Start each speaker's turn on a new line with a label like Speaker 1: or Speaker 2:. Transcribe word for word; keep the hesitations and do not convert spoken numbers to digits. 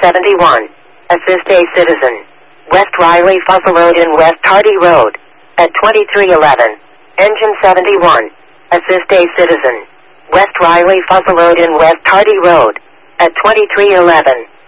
Speaker 1: seventy-one. Assist a citizen. West Riley Fuzzle Road and West Hardy Road. At twenty-three eleven. Engine seventy-one. Assist a citizen. West Riley Fuzzle Road and West Hardy Road. At twenty-three eleven.